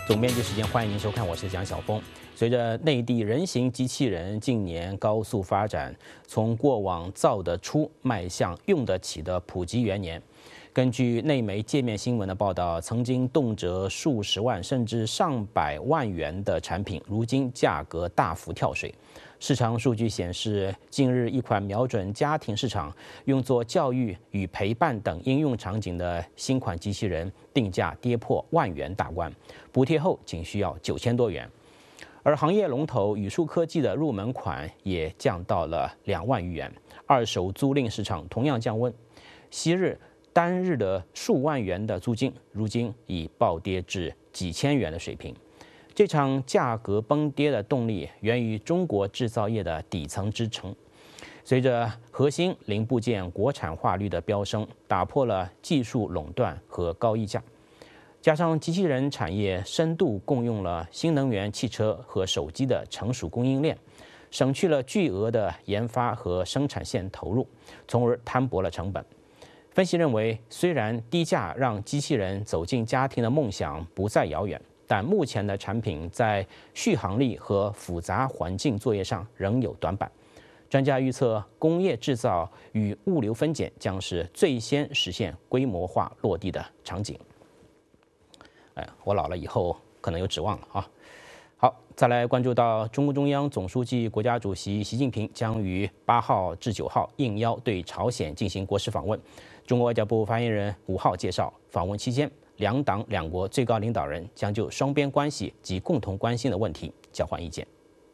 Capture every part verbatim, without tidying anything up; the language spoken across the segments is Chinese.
总编辑时间，欢迎您收看，我是蒋晓峰。随着内地人形机器人近年高速发展，从过往造得出迈向用得起的普及元年。根据内媒界面新闻的报道，曾经动辄数十万甚至上百万元的产品，如今价格大幅跳水。市场数据显示，近日一款瞄准家庭市场、用作教育与陪伴等应用场景的新款机器人，定价跌破万元大关，补贴后仅需要九千多元。而行业龙头宇树科技的入门款也降到了两万余元，二手租赁市场同样降温。昔日单日的数万元的租金，如今已暴跌至几千元的水平。这场价格崩跌的动力源于中国制造业的底层支撑。随着核心零部件国产化率的飙升，打破了技术垄断和高溢价，加上机器人产业深度共用了新能源汽车和手机的成熟供应链，省去了巨额的研发和生产线投入，从而摊薄了成本。分析认为，虽然低价让机器人走进家庭的梦想不再遥远，但目前的产品在续航力和复杂环境作业上仍有短板。专家预测，工业制造与物流分拣将是最先实现规模化落地的场景。哎，我老了以后可能有指望了啊。好，再来关注到中共中央总书记、国家主席习近平将于八号至九号应邀对朝鲜进行国事访问。中国外交部发言人五号介绍，访问期间，两党两国最高领导人将就双边关系及共同关心的问题交换意见。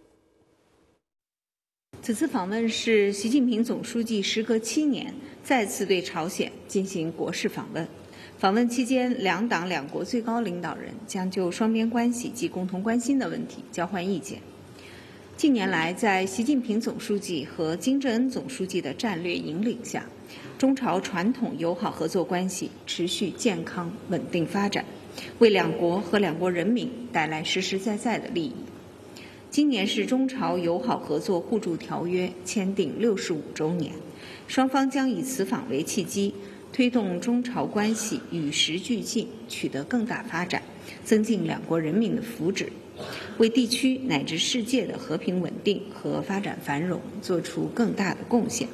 此次访问是习近平总书记时隔七年再次对朝鲜进行国事访问。访问期间，两党两国最高领导人将就双边关系及共同关心的问题交换意见。近年来，在习近平总书记和金正恩总书记的战略引领下，中朝传统友好合作关系持续健康稳定发展，为两国和两国人民带来实实在在的利益。今年是中朝友好合作互助条约签订六十五周年，双方将以此访为契机，推动中朝关系与时俱进，取得更大发展，增进两国人民的福祉，为地区乃至世界的和平稳定和发展繁荣做出更大的贡献。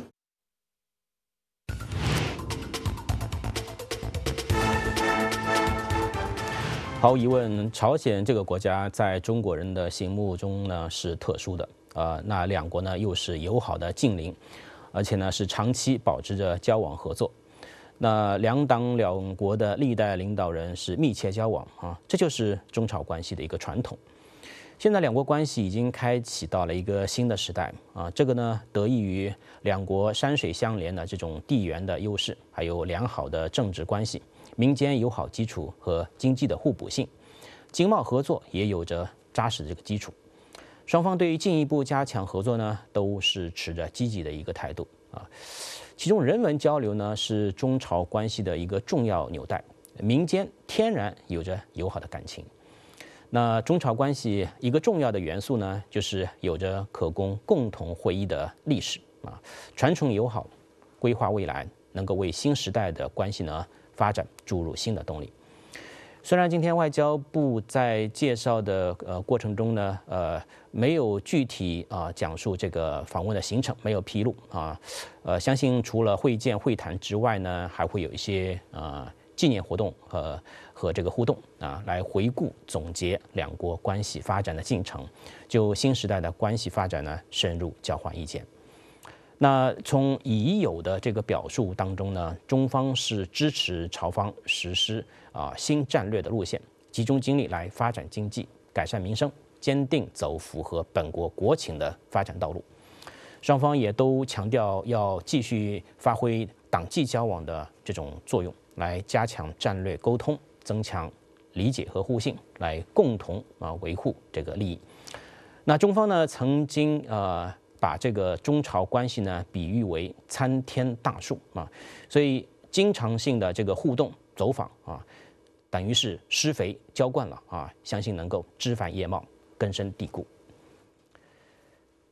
毫无疑问，朝鲜这个国家在中国人的心目中呢是特殊的，呃，那两国呢又是友好的近邻，而且呢是长期保持着交往合作。那两党两国的历代领导人是密切交往啊，这就是中朝关系的一个传统。现在两国关系已经开启到了一个新的时代啊，这个呢得益于两国山水相连的这种地缘的优势，还有良好的政治关系、民间友好基础和经济的互补性，经贸合作也有着扎实的这个基础。双方对于进一步加强合作呢，都是持着积极的一个态度啊。其中人文交流呢是中朝关系的一个重要纽带，民间天然有着友好的感情。那中朝关系一个重要的元素呢，就是有着可供共同回忆的历史啊，传承友好，规划未来，能够为新时代的关系呢发展注入新的动力。虽然今天外交部在介绍的呃过程中呢，呃没有具体啊、呃、讲述这个访问的行程，没有披露啊，呃相信除了会见会谈之外呢，还会有一些呃纪念活动和和这个互动啊，来回顾总结两国关系发展的进程，就新时代的关系发展呢深入交换意见。那从已有的这个表述当中呢，中方是支持朝方实施啊新战略的路线，集中精力来发展经济、改善民生，坚定走符合本国国情的发展道路。双方也都强调要继续发挥党际交往的这种作用，来加强战略沟通，增强理解和互信，来共同啊维护这个利益。那中方呢曾经呃。把这个中朝关系呢比喻为参天大树啊，所以经常性的这个互动走访啊，等于是施肥浇灌了啊，相信能够枝繁叶茂，根深蒂固。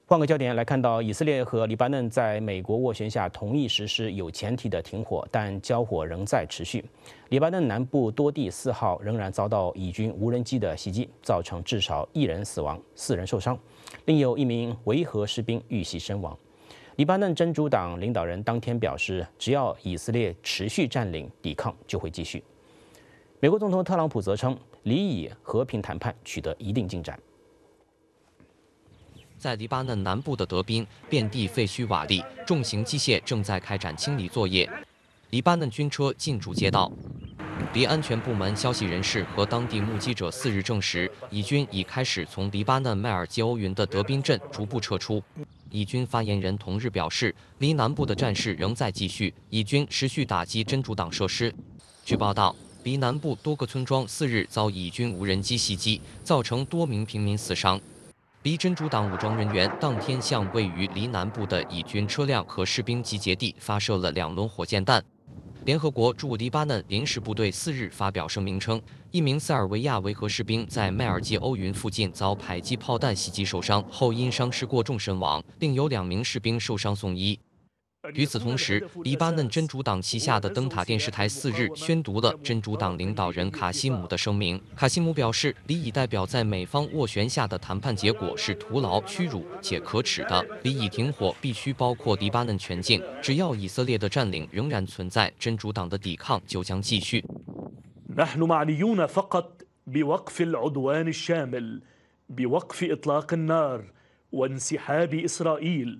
换个焦点来看到，以色列和黎巴嫩在美国斡旋下同意实施有前提的停火，但交火仍在持续。黎巴嫩南部多地四号仍然遭到以军无人机的袭击，造成至少一人死亡、四人受伤，另有一名维和士兵遇袭身亡。黎巴嫩真主党领导人当天表示，只要以色列持续占领、抵抗，就会继续。美国总统特朗普则称，离以和平谈判取得一定进展。 在黎巴嫩南部的德宾，遍地废墟瓦砾，重型机械正在开展清理作业。黎巴嫩军车进驻街道。黎安全部门消息人士和当地目击者四日证实，以军已开始从黎巴嫩麦尔吉欧云的德宾镇逐步撤出。以军发言人同日表示，黎南部的战事仍在继续，以军持续打击真主党设施。据报道，黎南部多个村庄四日遭以军无人机袭击，造成多名平民死伤。黎真主党武装人员当天向位于黎南部的以军车辆和士兵集结地发射了两轮火箭弹。联合国驻黎巴嫩临时部队四日发表声明称，一名塞尔维亚维和士兵在麦尔吉欧云附近遭迫击炮弹袭击受伤后因伤势过重身亡，另有两名士兵受伤送医。与此同时，黎巴嫩真主党旗下的灯塔电视台四日宣读了真主党领导人卡西姆的声明。卡西姆表示，黎以代表在美方斡旋下的谈判结果是徒劳、屈辱且可耻的。黎以停火必须包括黎巴嫩全境，只要以色列的占领仍然存在，真主党的抵抗就将继续。 نحن معنيون فقط بوقف العدوان الشامل، بوقف إطلاق النار وانسحاب إسرائيل.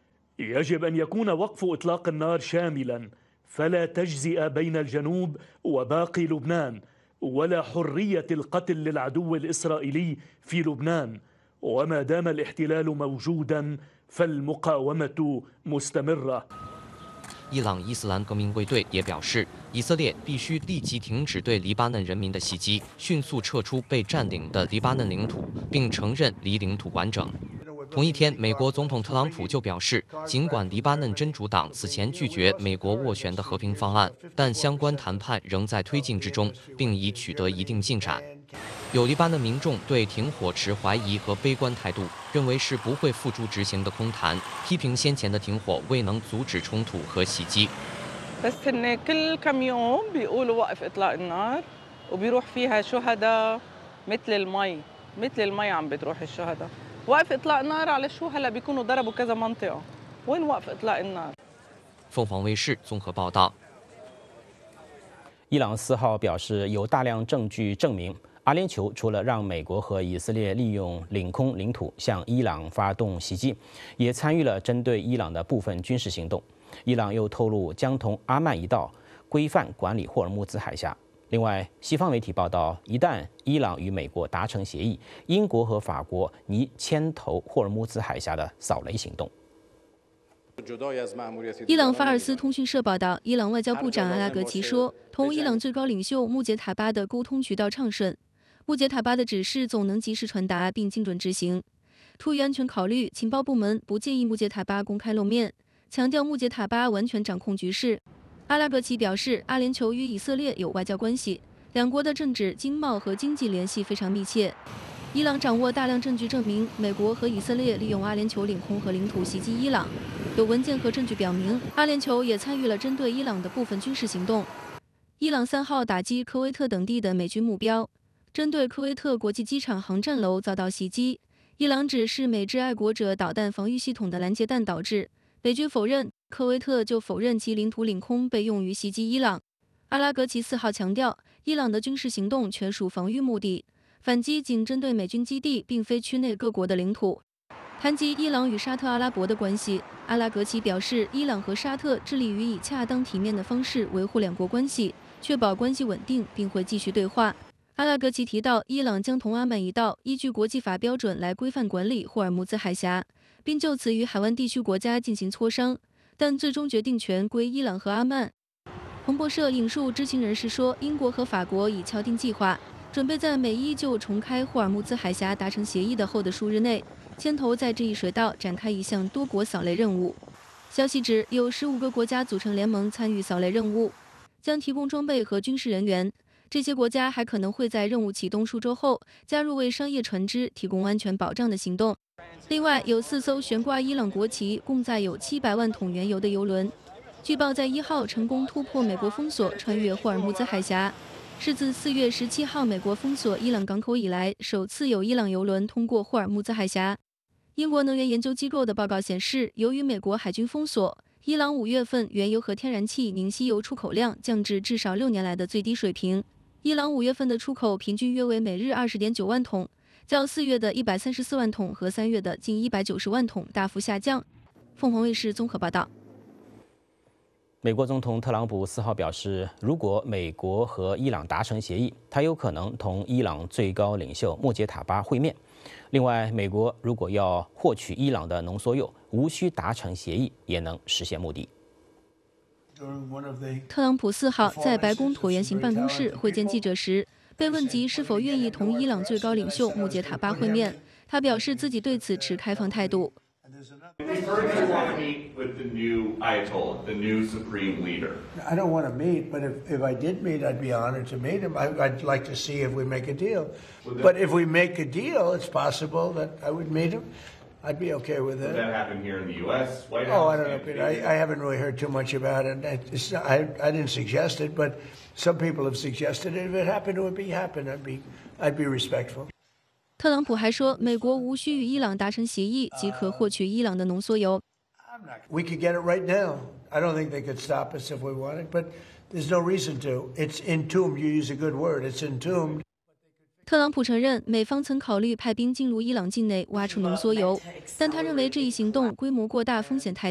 يجب أن يكون وقف إطلاق النار شاملا، فلا تجزئة بين الجنوب وباقي لبنان، ولا حرية القتل للعدو الإسرائيلي في لبنان. وما دام الاحتلال موجودا فالمقاومة مستمرة. 伊朗伊斯兰革命卫队也表示，以色列必须立即停止对黎巴嫩人民的袭击，迅速撤出被占领的黎巴嫩领土，并承认黎领土完整。同一天，美国总统特朗普就表示，尽管黎巴嫩真主党此前拒绝美国斡旋的和平方案，但相关谈判仍在推进之中，并已取得一定进展。有黎巴嫩民众对停火持怀疑和悲观态度，认为是不会付诸执行的空谈，批评先前的停火未能阻止冲突和袭击。 بس إن كل كم يوم بيقولوا وقف إطلاق النار وبيروح فيها شهداء مثل المي مثل المي عم بتروح الشهداء. وقف إطلاق نار على شو هلا بيكونوا ضربوا كذا منطقة. وين وقف إطلاق النار؟ 凤凰卫视综合报道。 伊朗四号表示，有大量证据证明，阿联酋除了让美国和以色列利用领空领土向伊朗发动袭击，也参与了针对伊朗的部分军事行动。伊朗又透露将同阿曼一道规范管理霍尔木兹海峡。另外，西方媒体报道，一旦伊朗与美国达成协议，英国和法国拟牵头霍尔木兹海峡的扫雷行动。 伊朗法尔斯通讯社报道，伊朗外交部长阿拉格齐说，同伊朗最高领袖穆杰塔巴的沟通渠道畅顺，穆杰塔巴的指示总能及时传达并精准执行。出于安全考虑，情报部门不建议穆杰塔巴公开露面，强调穆杰塔巴完全掌控局势。阿拉格齐表示，阿联酋与以色列有外交关系，两国的政治、经贸和经济联系非常密切。伊朗掌握大量证据证明，美国和以色列利用阿联酋领空和领土袭击伊朗。有文件和证据表明，阿联酋也参与了针对伊朗的部分军事行动。伊朗三号打击科威特等地的美军目标，针对科威特国际机场航站楼遭到袭击。伊朗指是美制爱国者导弹防御系统的拦截弹导致，美军否认，科威特就否认其领土领空被用于袭击伊朗。阿拉格齐四号强调，伊朗的军事行动全属防御目的，反击仅针对美军基地，并非区内各国的领土。谈及伊朗与沙特阿拉伯的关系，阿拉格齐表示，伊朗和沙特致力于以恰当体面的方式维护两国关系，确保关系稳定，并会继续对话。阿拉格齐提到，伊朗将同阿曼一道依据国际法标准来规范管理霍尔木兹海峡，并就此与海湾地区国家进行磋商，但最终决定权归伊朗和阿曼。彭博社引述知情人士说，英国和法国已敲定计划，准备在美伊就重开霍尔木兹海峡达成协议的后的数日内，牵头在这一水道展开一项多国扫雷任务。消息指，有十五个国家组成联盟参与扫雷任务，将提供装备和军事人员。 这些国家还可能会在任务启动数周后加入为商业船只提供安全保障的行动。另外，有四艘悬挂伊朗国旗、共载有七百万桶原油的油轮，据报在一号成功突破美国封锁，穿越霍尔木兹海峡，是自四月十七号美国封锁伊朗港口以来，首次有伊朗油轮通过霍尔木兹海峡。英国能源研究机构的报告显示，由于美国海军封锁，伊朗五月份原油和天然气凝稀油出口量降至至少六年来的最低水平。伊朗五月份的出口平均约为每日二十点九万桶，较四月的一百三十四万桶和三月的近一百九十万桶大幅下降。凤凰卫视综合报道。 美国总统特朗普四号表示，如果美国和伊朗达成协议，他有可能同伊朗最高领袖穆杰塔巴会面。另外，美国如果要获取伊朗的浓缩铀，无需达成协议也能实现目的。 特朗普四号在白宫椭圆形办公室会见记者时，被问及是否愿意同伊朗最高领袖穆杰塔巴会面，他表示自己对此持开放态度。 We've heard you want to meet with the new Ayatollah, the new supreme leader. I don't want to meet, but if, if I did meet, I'd be honored to meet him. I, I'd like to see if we make a deal. But if we make a deal, it's possible that I would meet him. I'd be okay with Would it. that happen here in the U S? White House? Oh, I don't know, Peter. I, I haven't really heard too much about it. It's, I, I didn't suggest it, but some people have suggested it. If it happened, it would be happen. I'd be, I'd be respectful. 特朗普还说，美国无需与伊朗达成协议即可获取伊朗的浓缩铀。 We could get it right now. I don't think they could stop us if we wanted, but there's no reason to. It's entombed. You use a good word. It's entombed. 特朗普承认，美方曾考虑派兵进入伊朗境内挖出浓缩铀，但他认为这一行动规模过大，风险太大。